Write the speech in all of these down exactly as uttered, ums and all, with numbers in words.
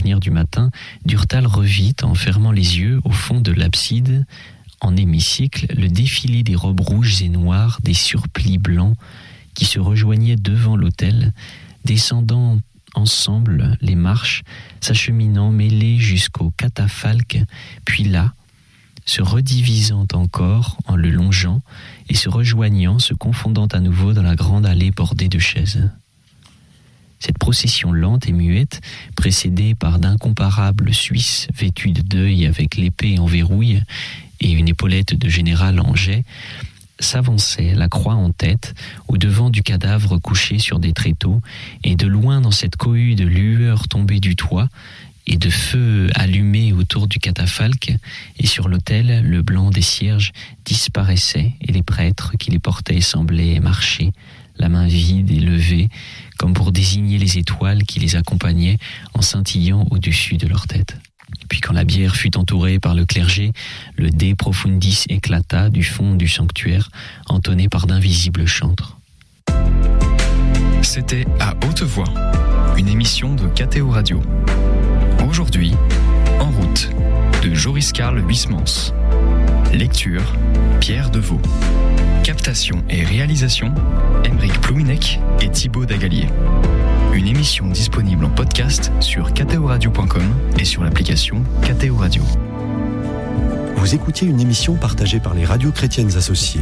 prévenir du matin, Durtal revit, en fermant les yeux, au fond de l'abside, en hémicycle, le défilé des robes rouges et noires, des surplis blancs, qui se rejoignaient devant l'autel, descendant ensemble les marches, s'acheminant mêlés jusqu'au catafalque, puis là, se redivisant encore en le longeant et se rejoignant, se confondant à nouveau dans la grande allée bordée de chaises. Cette procession lente et muette, précédée par d'incomparables Suisses vêtus de deuil avec l'épée en verrouille et une épaulette de général en jet, s'avançait, la croix en tête, au-devant du cadavre couché sur des tréteaux, et de loin dans cette cohue de lueurs tombées du toit, et de feux allumés autour du catafalque, et sur l'autel, le blanc des cierges disparaissait, et les prêtres qui les portaient semblaient marcher, la main vide et levée, comme pour désigner les étoiles qui les accompagnaient en scintillant au-dessus de leur tête. Puis quand la bière fut entourée par le clergé, le De Profundis éclata du fond du sanctuaire, entonné par d'invisibles chantres. C'était À Haute Voix, une émission de K T O Radio. Aujourd'hui, En route, de Joris Karl Huysmans. Lecture, Pierre Deveau. Captation et réalisation, Aymeric Plouminec et Thibaut Dagalier. Une émission disponible en podcast sur k t o radio point com et sur l'application K T O Radio. Vous écoutiez une émission partagée par les radios chrétiennes associées.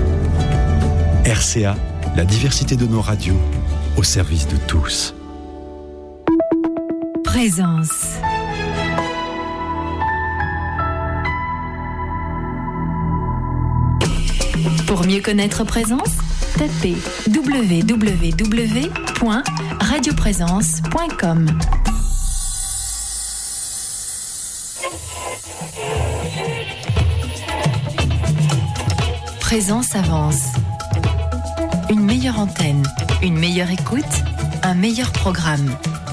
R C A, la diversité de nos radios, au service de tous. Présence. Pour mieux connaître Présence, tapez w w w point radio présence point com. Présence avance. Une meilleure antenne, une meilleure écoute, un meilleur programme.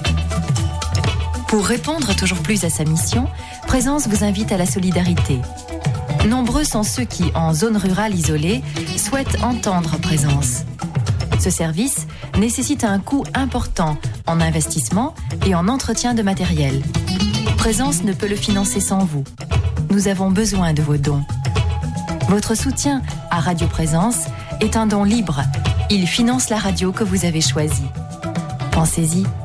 Pour répondre toujours plus à sa mission, Présence vous invite à la solidarité. Nombreux sont ceux qui, en zone rurale isolée, souhaitent entendre Présence. Ce service nécessite un coût important en investissement et en entretien de matériel. Présence ne peut le financer sans vous. Nous avons besoin de vos dons. Votre soutien à Radio Présence est un don libre. Il finance la radio que vous avez choisie. Pensez-y.